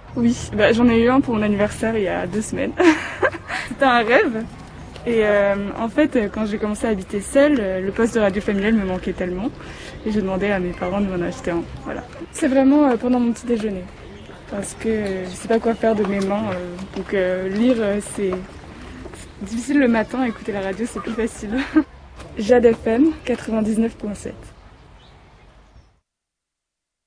Oui, j'en ai eu un pour mon anniversaire il y a 2 semaines. C'était un rêve. Et en fait, quand j'ai commencé à habiter seule, le poste de radio familiale me manquait tellement. Et j'ai demandé à mes parents de m'en acheter un. Voilà. C'est vraiment pendant mon petit déjeuner. Parce que je sais pas quoi faire de mes mains. Donc lire, c'est difficile le matin. Écouter la radio, c'est plus facile. Jade FM 99.7.